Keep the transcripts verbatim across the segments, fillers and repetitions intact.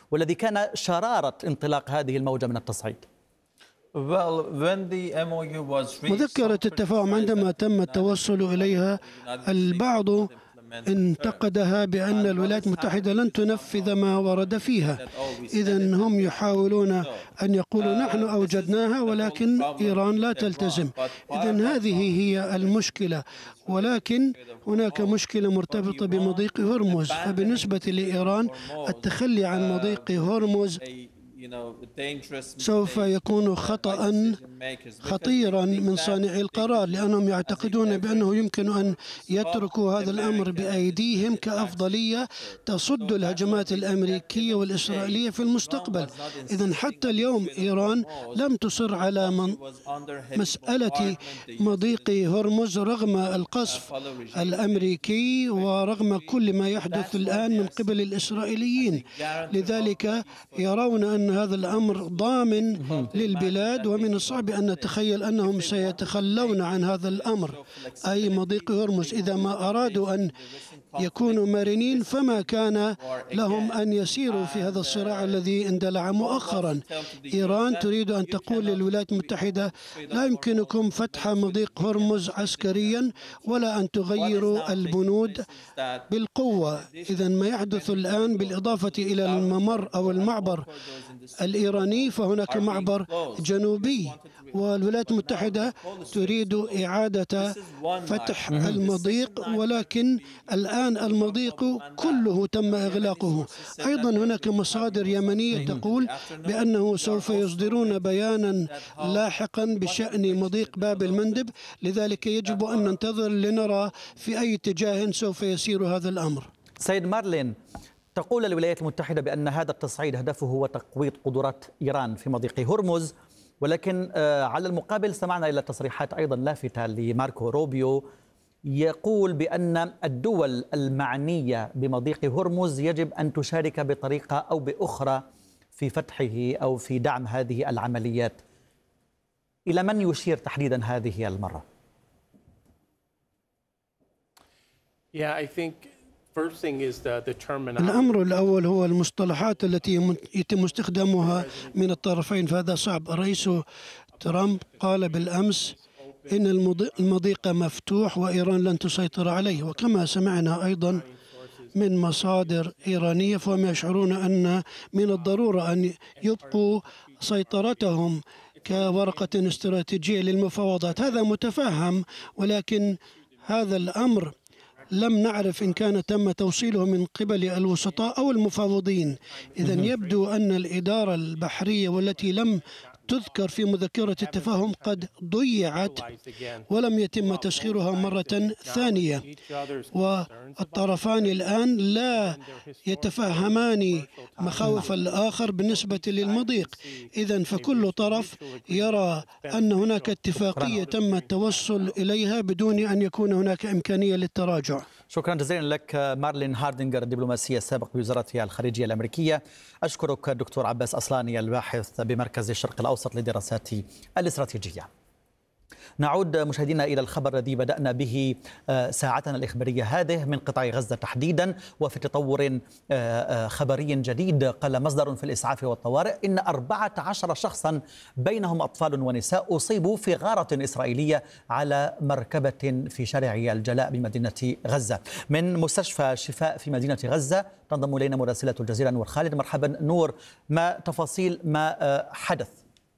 والذي كان شرارة انطلاق هذه الموجة من التصعيد؟ مذكرة التفاهم عندما تم التوصل إليها، البعض انتقدها بأن الولايات المتحدة لن تنفذ ما ورد فيها. إذن هم يحاولون أن يقولوا نحن أوجدناها ولكن إيران لا تلتزم. إذن هذه هي المشكلة، ولكن هناك مشكلة مرتبطة بمضيق هرمز. فبالنسبة لإيران التخلي عن مضيق هرمز سوف يكون خطأ خطيرا من صانعي القرار، لأنهم يعتقدون بأنه يمكن أن يتركوا هذا الأمر بأيديهم كأفضلية تصد الهجمات الأمريكية والإسرائيلية في المستقبل. إذن حتى اليوم إيران لم تصر على من مسألة مضيق هرمز رغم القصف الأمريكي ورغم كل ما يحدث الآن من قبل الإسرائيليين. لذلك يرون أن هذا الأمر ضامن للبلاد، ومن الصعب أن نتخيل أنهم سيتخلون عن هذا الأمر، أي مضيق هرمز. إذا ما أرادوا أن يكونوا مرنين فما كان لهم أن يسيروا في هذا الصراع الذي اندلع مؤخرا. إيران تريد أن تقول للولايات المتحدة لا يمكنكم فتح مضيق هرمز عسكريا ولا أن تغيروا البنود بالقوة. إذا ما يحدث الآن بالإضافة إلى الممر أو المعبر الإيراني، فهناك معبر جنوبي، والولايات المتحدة تريد إعادة فتح المضيق، ولكن الآن المضيق كله تم إغلاقه. أيضا هناك مصادر يمنية تقول بأنه سوف يصدرون بيانا لاحقا بشأن مضيق باب المندب، لذلك يجب أن ننتظر لنرى في أي اتجاه سوف يسير هذا الأمر. سيد مارلين، تقول الولايات المتحدة بأن هذا التصعيد هدفه هو تقويض قدرات إيران في مضيق هرمز، ولكن على المقابل سمعنا إلى تصريحات أيضا لافتة لماركو روبيو يقول بأن الدول المعنية بمضيق هرمز يجب أن تشارك بطريقة أو بأخرى في فتحه أو في دعم هذه العمليات. إلى من يشير تحديدا هذه المرة؟ Yeah, I think الأمر الأول هو المصطلحات التي يتم استخدامها من الطرفين، فهذا صعب. الرئيس ترامب قال بالأمس إن المضيق مفتوح وإيران لن تسيطر عليه، وكما سمعنا أيضا من مصادر إيرانية فهم يشعرون أن من الضرورة أن يبقوا سيطرتهم كورقة استراتيجية للمفاوضات. هذا متفهم، ولكن هذا الأمر لم نعرف إن كان تم توصيله من قبل الوسطاء أو المفاوضين. إذن يبدو أن الإدارة البحرية والتي لم تذكر في مذكرة التفاهم قد ضيعت ولم يتم تسخيرها مرة ثانية، والطرفان الآن لا يتفهمان مخاوف الآخر بالنسبة للمضيق. إذن فكل طرف يرى أن هناك اتفاقية تم التوصل إليها بدون أن يكون هناك إمكانية للتراجع. شكرا جزيلا لك مارلين هاردينغر، الدبلوماسية السابق بوزارة الخارجية الأمريكية. أشكرك دكتور عباس أصلاني، الباحث بمركز الشرق الأوسط للدراسات الاستراتيجية. نعود مشاهدينا إلى الخبر الذي بدأنا به ساعتنا الإخبارية هذه من قطاع غزة تحديدا، وفي تطور خبري جديد قال مصدر في الإسعاف والطوارئ إن أربعة عشر شخصا بينهم أطفال ونساء أصيبوا في غارة إسرائيلية على مركبة في شارع الجلاء بمدينة غزة. من مستشفى شفاء في مدينة غزة تنضم إلينا مراسلة الجزيرة نور خالد. مرحبا نور، ما تفاصيل ما حدث؟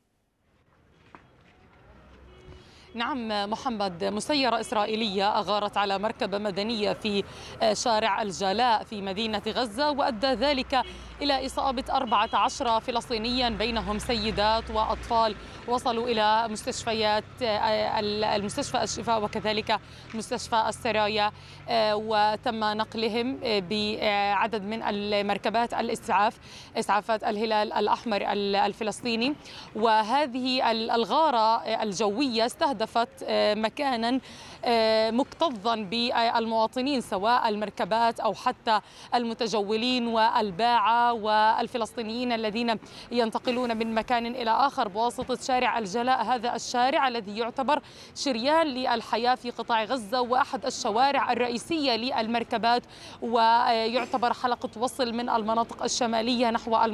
نعم محمد، مسيرة إسرائيلية أغارت على مركبة مدنية في شارع الجلاء في مدينة غزة، وأدى ذلك إلى إصابة أربعة عشر فلسطينيا بينهم سيدات وأطفال. وصلوا إلى مستشفيات المستشفى الشفاء وكذلك مستشفى السرايا، وتم نقلهم بعدد من المركبات الإسعاف، إسعافات الهلال الأحمر الفلسطيني. وهذه الغارة الجوية استهدفت مكانا مكتظا بالمواطنين سواء المركبات أو حتى المتجولين والباعة والفلسطينيين الذين ينتقلون من مكان إلى آخر بواسطة شارع الجلاء. هذا الشارع الذي يعتبر شريان للحياة في قطاع غزة وأحد الشوارع الرئيسية للمركبات، ويعتبر حلقة وصل من المناطق الشمالية نحو